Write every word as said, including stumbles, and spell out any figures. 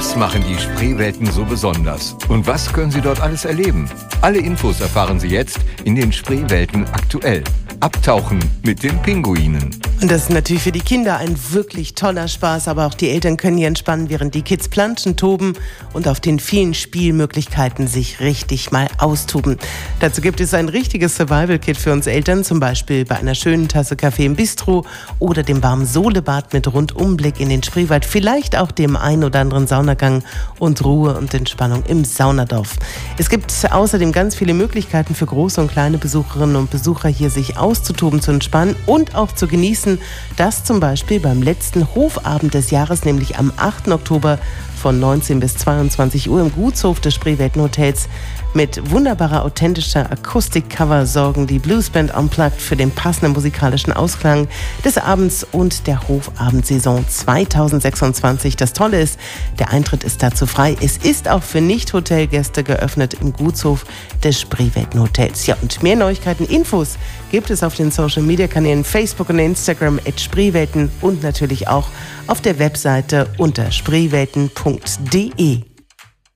Was machen die Spreewelten so besonders? Und was können Sie dort alles erleben? Alle Infos erfahren Sie jetzt in den Spreewelten aktuell. Abtauchen mit den Pinguinen. Und das ist natürlich für die Kinder ein wirklich toller Spaß, aber auch die Eltern können hier entspannen, während die Kids planschen, toben und auf den vielen Spielmöglichkeiten sich richtig mal austoben. Dazu gibt es ein richtiges Survival-Kit für uns Eltern, zum Beispiel bei einer schönen Tasse Kaffee im Bistro oder dem warmen Solebad mit Rundumblick in den Spreewald, vielleicht auch dem ein oder anderen Saunagang und Ruhe und Entspannung im Saunadorf. Es gibt außerdem ganz viele Möglichkeiten für große und kleine Besucherinnen und Besucher, hier sich auszutoben, zu entspannen und auch zu genießen. Das zum Beispiel beim letzten Hofabend des Jahres, nämlich am achten Oktober von neunzehn bis zweiundzwanzig Uhr im Gutshof des Spreewelten Hotels. Mit wunderbarer, authentischer Akustikcover sorgen die Bluesband Unplugged für den passenden musikalischen Ausklang des Abends und der Hofabendsaison zweitausendsechsundzwanzig. Das Tolle ist, der Eintritt ist dazu frei. Es ist auch für Nicht-Hotelgäste geöffnet im Gutshof des Spreewelten Hotels. Ja, und mehr Neuigkeiten, Infos gibt es auf den Social-Media-Kanälen Facebook und Instagram at Spreewelten und natürlich auch auf der Webseite unter spreewelten punkt de.